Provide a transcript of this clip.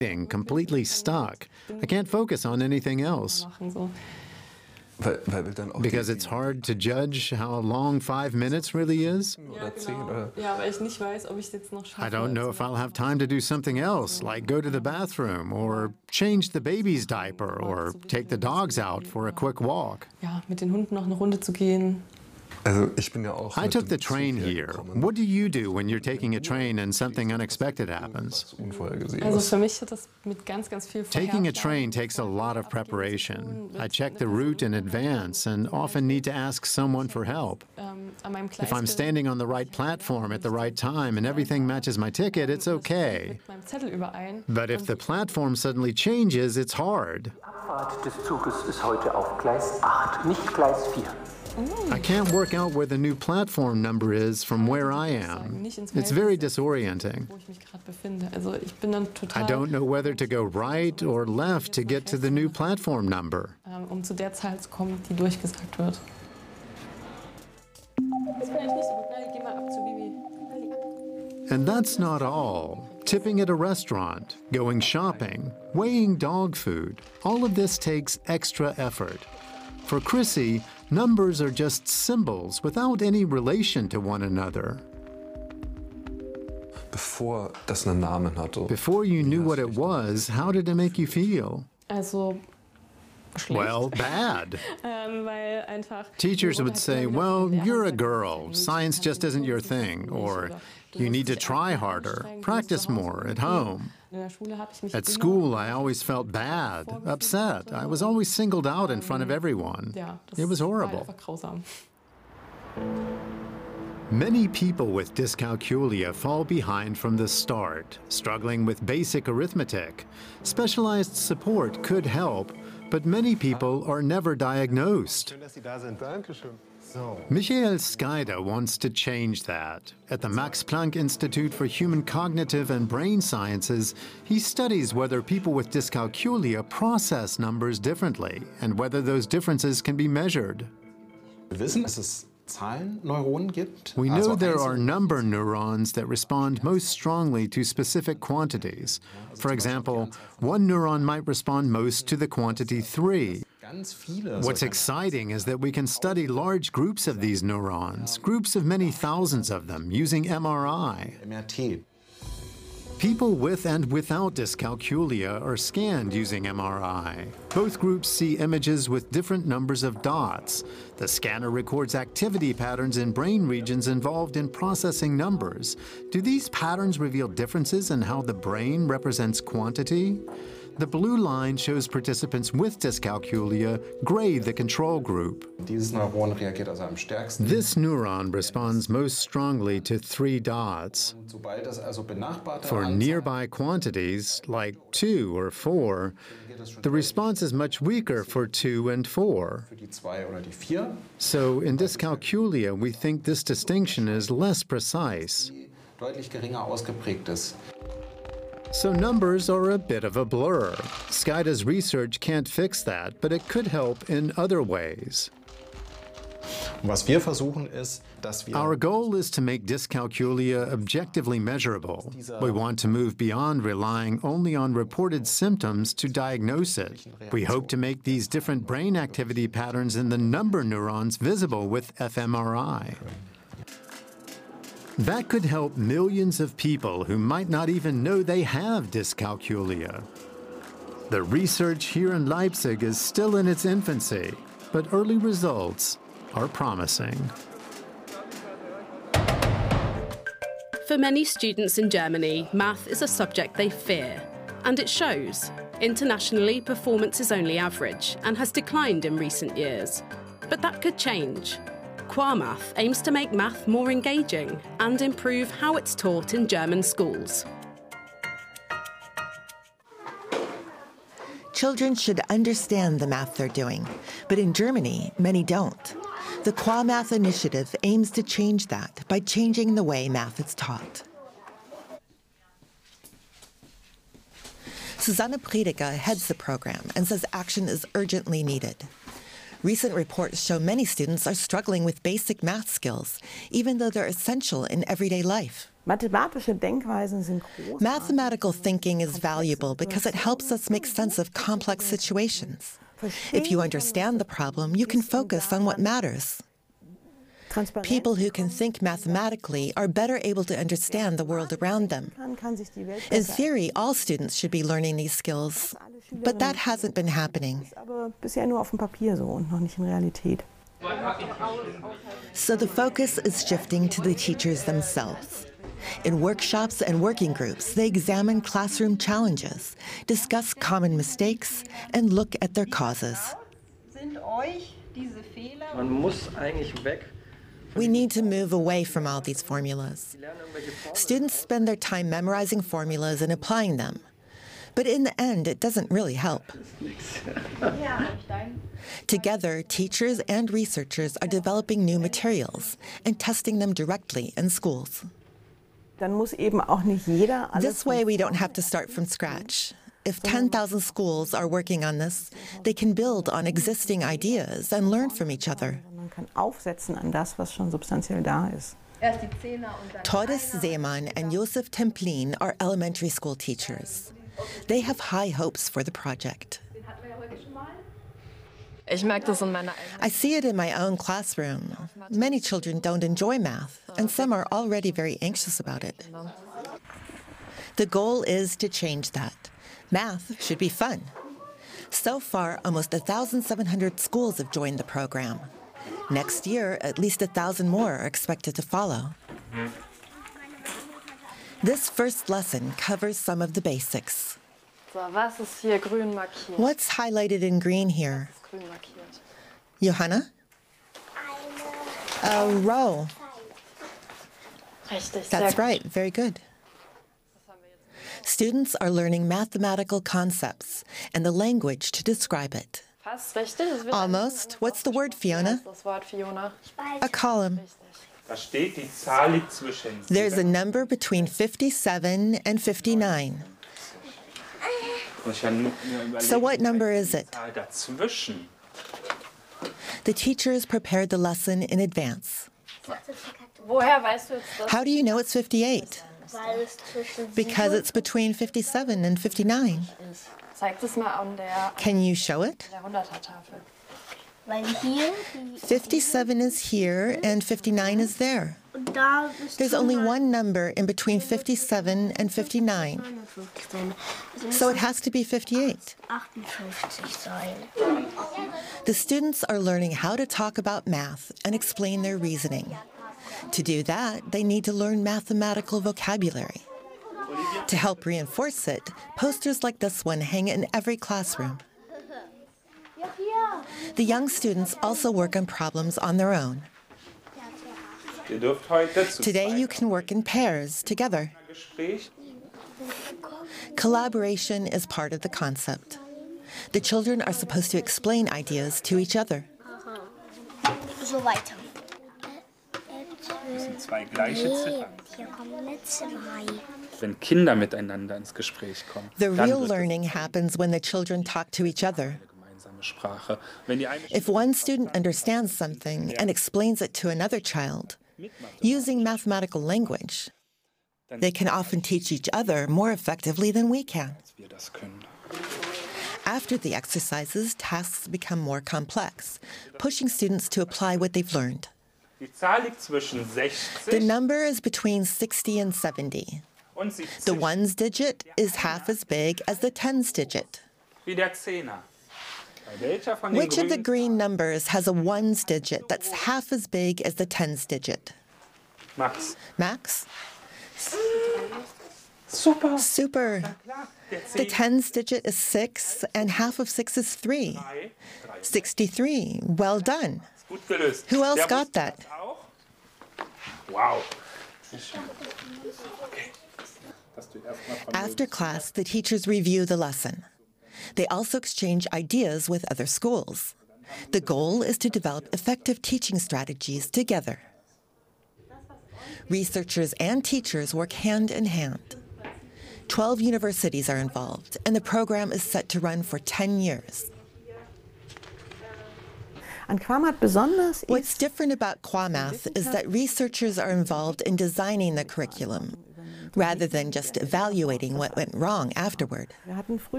completely stuck. I can't focus on anything else. Because it's hard to judge how long 5 minutes really is? I don't know if I'll have time to do something else, like go to the bathroom, or change the baby's diaper, or take the dogs out for a quick walk. I took the train here. What do you do when you're taking a train and something unexpected happens? Taking a train takes a lot of preparation. I check the route in advance and often need to ask someone for help. If I'm standing on the right platform at the right time and everything matches my ticket, it's okay. But if the platform suddenly changes, it's hard. I can't work out where the new platform number is from where I am. It's very disorienting. I don't know whether to go right or left to get to the new platform number. And that's not all. Tipping at a restaurant, going shopping, weighing dog food, all of this takes extra effort. For Chrissy, numbers are just symbols without any relation to one another. Before you knew what it was, how did it make you feel? Well, bad. Teachers would say, well, you're a girl, science just isn't your thing, or you need to try harder, practice more at home. At school, I always felt bad, upset. I was always singled out in front of everyone. It was horrible. Many people with dyscalculia fall behind from the start, struggling with basic arithmetic. Specialized support could help, but many people are never diagnosed. Michael Skida wants to change that. At the Max Planck Institute for Human Cognitive and Brain Sciences, he studies whether people with dyscalculia process numbers differently and whether those differences can be measured. We know there are number neurons that respond most strongly to specific quantities. For example, one neuron might respond most to the quantity 3. What's exciting is that we can study large groups of these neurons, groups of many thousands of them, using MRI. People with and without dyscalculia are scanned using MRI. Both groups see images with different numbers of dots. The scanner records activity patterns in brain regions involved in processing numbers. Do these patterns reveal differences in how the brain represents quantity? The blue line shows participants with dyscalculia, gray the control group. This neuron responds most strongly to 3 dots. For nearby quantities, like 2 or 4, the response is much weaker for 2 and 4. So in dyscalculia, we think this distinction is less precise. So numbers are a bit of a blur. Skida's research can't fix that, but it could help in other ways. Our goal is to make dyscalculia objectively measurable. We want to move beyond relying only on reported symptoms to diagnose it. We hope to make these different brain activity patterns in the number neurons visible with fMRI. That could help millions of people who might not even know they have dyscalculia. The research here in Leipzig is still in its infancy, but early results are promising. For many students in Germany, math is a subject they fear, and it shows. Internationally, performance is only average and has declined in recent years. But that could change. QuaMath aims to make math more engaging and improve how it's taught in German schools. Children should understand the math they're doing, but in Germany, many don't. The QuaMath initiative aims to change that by changing the way math is taught. Susanne Prediger heads the program and says action is urgently needed. Recent reports show many students are struggling with basic math skills, even though they're essential in everyday life. Mathematical thinking is valuable because it helps us make sense of complex situations. If you understand the problem, you can focus on what matters. People who can think mathematically are better able to understand the world around them. In theory, all students should be learning these skills, but that hasn't been happening. So the focus is shifting to the teachers themselves. In workshops and working groups, they examine classroom challenges, discuss common mistakes, and look at their causes. We need to move away from all these formulas. Students spend their time memorizing formulas and applying them. But in the end, it doesn't really help. Together, teachers and researchers are developing new materials and testing them directly in schools. This way, we don't have to start from scratch. If 10,000 schools are working on this, they can build on existing ideas and learn from each other. Torres Seemann and Josef Templin are elementary school teachers. They have high hopes for the project. I see it in my own classroom. Many children don't enjoy math, and some are already very anxious about it. The goal is to change that. Math should be fun. So far, almost 1,700 schools have joined the program. Next year, at least 1,000 more are expected to follow. This first lesson covers some of the basics. What's highlighted in green here? Johanna? A row. That's right, very good. Students are learning mathematical concepts and the language to describe it. Almost. What's the word, Fiona? A column. There's a number between 57 and 59. So what number is it? The teachers prepared the lesson in advance. How do you know it's 58? Because it's between 57 and 59. Can you show it? 57 is here and 59 is there. There's only one number in between 57 and 59. So it has to be 58. The students are learning how to talk about math and explain their reasoning. To do that, they need to learn mathematical vocabulary. To help reinforce it, posters like this one hang in every classroom. The young students also work on problems on their own. Today you can work in pairs, together. Collaboration is part of the concept. The children are supposed to explain ideas to each other. The real learning happens when the children talk to each other. If one student understands something and explains it to another child, using mathematical language, they can often teach each other more effectively than we can. After the exercises, tasks become more complex, pushing students to apply what they've learned. The number is between 60 and 70. The ones digit is half as big as the tens digit. Which of the green numbers has a ones digit that's half as big as the tens digit? Max. Max? Super. The tens digit is 6, and half of 6 is 3. 63. Well done. Who else got that? Wow. After class, the teachers review the lesson. They also exchange ideas with other schools. The goal is to develop effective teaching strategies together. Researchers and teachers work hand in hand. 12 universities are involved, and the program is set to run for 10 years. What's different about QuaMath is that researchers are involved in designing the curriculum, rather than just evaluating what went wrong afterward.